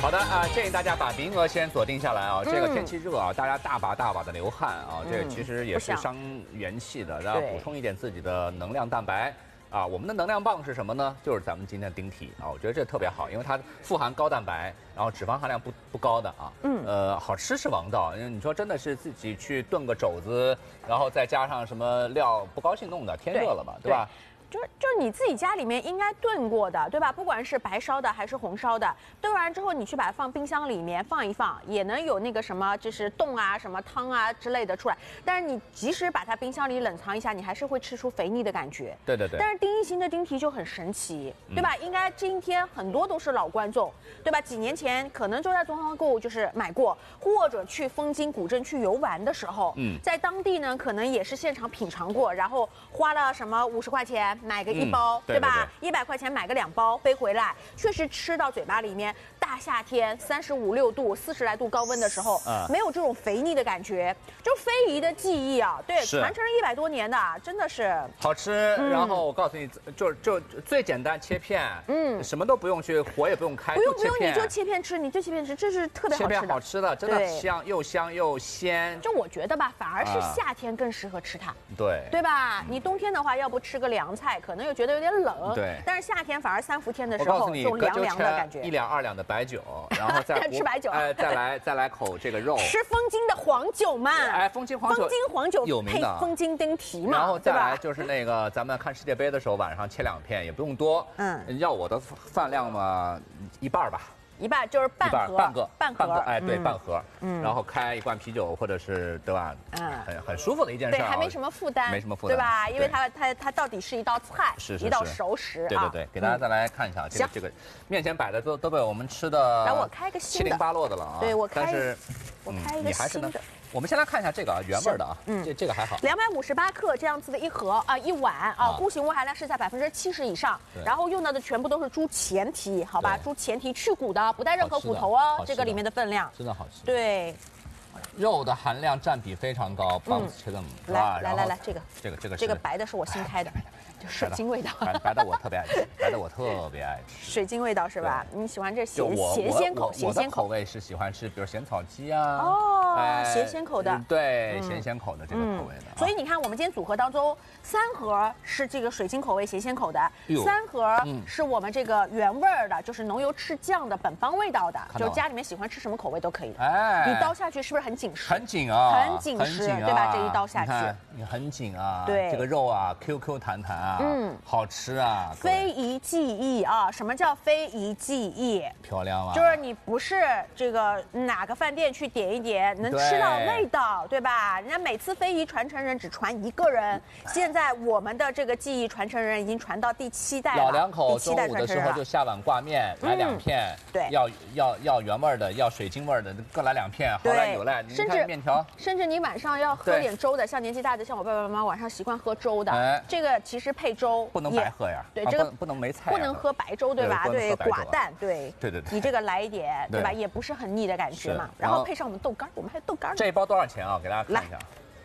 好的啊，建议大家把名额先锁定下来啊。这个天气热啊，大家大把的流汗啊，这个其实也是伤元气的，然后补充一点自己的能量蛋白。啊，我们的能量棒是什么呢？就是咱们今天的丁体啊，我觉得这特别好，因为它富含高蛋白，然后脂肪含量不高的啊。好吃是王道。因为你说真的是自己去炖个肘子，然后再加上什么料，不高兴弄的，天热了嘛，对吧？ 就是你自己家里面应该炖过的，对吧？不管是白烧的还是红烧的，炖完之后你去把它放冰箱里面放一放，也能有那个什么就是冻啊、什么汤啊之类的出来。但是你即使把它冰箱里冷藏一下，你还是会吃出肥腻的感觉。 对。 但是丁一行的丁蹄就很神奇，对吧？应该今天很多都是老观众，对吧？几年前可能就在中央购物就是买过，或者去枫金古镇去游玩的时候，在当地呢可能也是现场品尝过，然后花了什么50块钱。买个1包，对吧？100块钱买个2包背回来，确实吃到嘴巴里面。大夏天35、6度、40来度高温的时候，没有这种肥腻的感觉，就非遗的技艺啊，对，传承了100多年的，真的是好吃。然后我告诉你，就最简单，切片，什么都不用去，火也不用开， 不用，你就切片吃，这是特别好吃的。 切片好吃的，真的香又鲜。 就我觉得吧，反而是夏天更适合吃它， 对吧？你冬天的话，要不吃个凉菜，可能又觉得有点冷， 对。 但是夏天反而3伏天的时候，就凉凉的感觉。 1两2两的白酒，然后再吃白酒， 再来口这个肉， 吃枫金的黄酒嘛， 枫金黄酒有名的， 配枫金丁蹄嘛， 然后再来就是那个咱们看世界杯的时候，晚上切2片也不用多，要我的饭量嘛，1半吧。 1半就是半盒， 哎，对，半盒，然后开1罐啤酒或者是对吧？很舒服的一件事， 对，还没什么负担， 对吧？因为它到底是一道菜， 是一道熟食， 对，给大家再来看一下这个面前摆的都被我们吃的， 来我开个新的 7零八落的了啊， 对我开一个新的。 我们先来看一下这个原味的啊，这个还好 ，258克这样子的一盒啊，1碗啊，固形物含量是在70%以上，然后用到的全部都是猪前蹄，好吧，猪前蹄去骨的，不带任何骨头哦，这个里面的分量真的好吃， 对， 肉的含量占比非常高，棒子切的来，这个白的是我新开的。水晶味道， 白的我特别爱吃， 水晶味道是吧？你喜欢这咸鲜口？ 我的口味是喜欢吃，比如咸草鸡啊， 咸鲜口的， 对，咸鲜口的这个口味的。 所以你看，我们今天组合当中，3盒是这个水晶口味咸鲜口的，3盒是我们这个原味的，就是浓油赤酱的本帮味道的，就是家里面喜欢吃什么口味都可以。哎，你刀下去是不是很紧实？ 很紧啊， 很紧实，对吧？这一刀下去， 你很紧啊， 对， 这个肉啊 ，Q 弹弹啊。好吃啊！ 非遗技艺啊，什么叫非遗技艺？ 漂亮啊！ 就是你不是这个哪个饭店去点一点能吃到味道，对吧？人家每次非遗传承人只传1个人，现在我们的这个技艺传承人已经传到第7代了。 老两口中午的时候就下碗挂面，来2片， 对， 要原味的，要水晶味的，各来2片，好赖有赖。你看面条， 甚至你晚上要喝点粥的，像年纪大的，像我爸爸妈妈晚上习惯喝粥的，这个其实配粥。 不能白喝呀， 对，这个不能没菜， 不能喝白粥，对吧？对，寡淡，对，你这个来一点，对吧？也不是很腻的感觉嘛。然后配上我们豆干，我们还有豆干。 这一包多少钱啊？给大家看一下。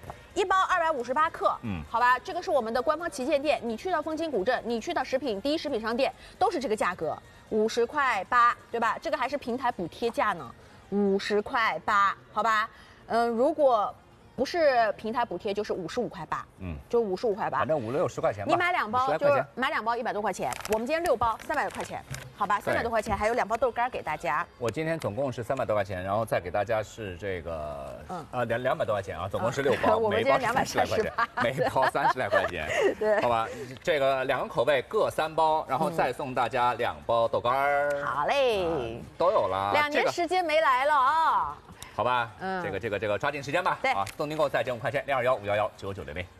1包258克，好吧，这个是我们的官方旗舰店，你去到枫金古镇，你去到第一食品商店，都是这个价格，50块8，对吧？这个还是平台补贴价呢，50块8，好吧？如果不是平台补贴，就是55块8，就55块8， 反正50、60块钱吧。 你买2包就是买2包100多块钱，我们今天6包300多块钱，好吧，300多块钱，还有2包豆干给大家。 我今天总共是300多块钱，然后再给大家是这个200多块钱啊，总共是6包， 每包30来块钱， 每包30来块钱， 对， 好吧，这个2个口味各3包，然后再送大家2包豆干。 好嘞， 都有了 ，2年时间没来了啊。 好吧，这个抓紧时间吧。 对啊，送订购再减5块钱，0215119960。